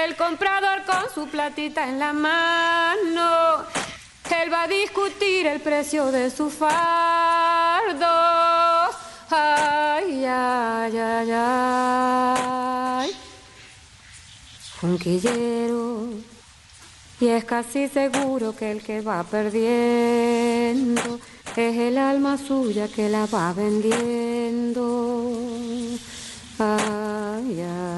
El comprador con su platita en la mano, él va a discutir el precio de su fardo. Ay, ay, ay, ay. Un quillero, y es casi seguro que el que va perdiendo es el alma suya que la va vendiendo. Ay, ay.